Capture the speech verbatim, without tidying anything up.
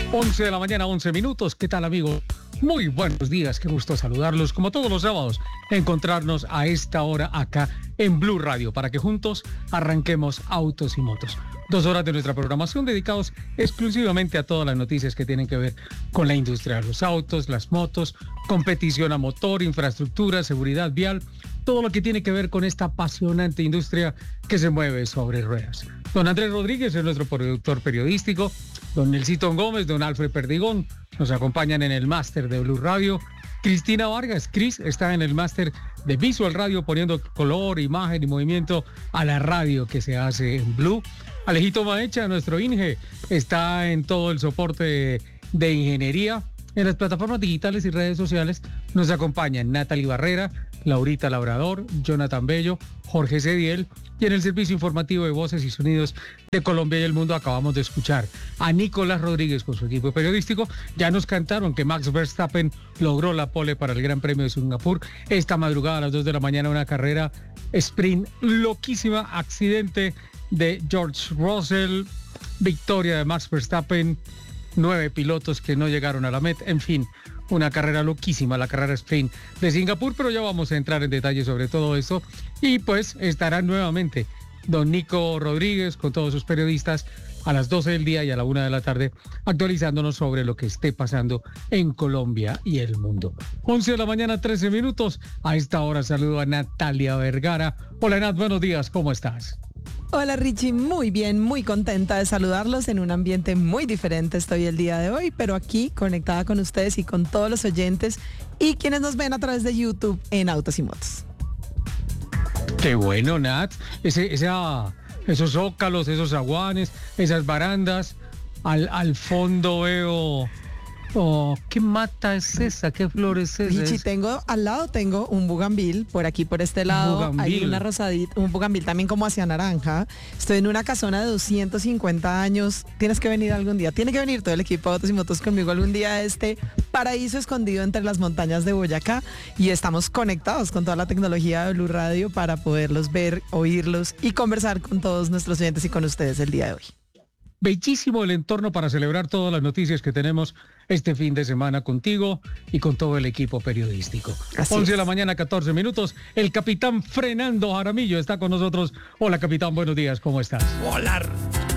once de la mañana, once minutos. ¿Qué tal, amigos? Muy buenos días, qué gusto saludarlos. Como todos los sábados, encontrarnos a esta hora acá en Blue Radio para que juntos arranquemos Autos y Motos. Dos horas de nuestra programación dedicados exclusivamente a todas las noticias que tienen que ver con la industria de los autos, las motos, competición a motor, infraestructura, seguridad vial, todo lo que tiene que ver con esta apasionante industria que se mueve sobre ruedas. Don Andrés Rodríguez es nuestro productor periodístico, don Nelsito Gómez, don Alfred Perdigón nos acompañan en el máster de Blue Radio. Cristina Vargas, Cris, está en el máster de Visual Radio poniendo color, imagen y movimiento a la radio que se hace en Blue. Alejito Maecha, nuestro Inge, está en todo el soporte de, de ingeniería. En las plataformas digitales y redes sociales nos acompañan Natalie Barrera, Laurita Labrador, Jonathan Bello, Jorge Cediel, y en el servicio informativo de Voces y Sonidos de Colombia y el Mundo acabamos de escuchar a Nicolás Rodríguez con su equipo periodístico. Ya nos cantaron que Max Verstappen logró la pole para el Gran Premio de Singapur. Esta madrugada a las dos de la mañana una carrera sprint loquísima, accidente de George Russell, victoria de Max Verstappen, nueve pilotos que no llegaron a la meta, en fin, una carrera loquísima, la carrera sprint de Singapur, pero ya vamos a entrar en detalle sobre todo esto y pues estará nuevamente don Nico Rodríguez con todos sus periodistas a las doce del día y a la una de la tarde actualizándonos sobre lo que esté pasando en Colombia y el mundo. once de la mañana, trece minutos, a esta hora saludo a Natalia Vergara. Hola Nat, buenos días, ¿cómo estás? Hola Richie, muy bien, muy contenta de saludarlos en un ambiente muy diferente estoy el día de hoy, pero aquí conectada con ustedes y con todos los oyentes y quienes nos ven a través de YouTube en Autos y Motos. Qué bueno, Nat, ese, esa, esos zócalos, esos aguanes, esas barandas, al, al fondo veo... Oh, ¿qué mata es esa? ¿Qué flor es esa? Richie, tengo, al lado tengo un bugambil, por aquí por este lado Bugambil. Hay una rosadita, un bugambil también como hacia naranja. Estoy en una casona de doscientos cincuenta años. Tienes que venir algún día, tiene que venir todo el equipo de Autos y Motos conmigo algún día a este paraíso escondido entre las montañas de Boyacá y estamos conectados con toda la tecnología de Blue Radio para poderlos ver, oírlos y conversar con todos nuestros oyentes y con ustedes el día de hoy. Bellísimo el entorno para celebrar todas las noticias que tenemos este fin de semana contigo y con todo el equipo periodístico. Así once es. de la mañana, catorce minutos. El capitán Fernando Jaramillo está con nosotros. Hola, capitán, buenos días, ¿cómo estás? Hola,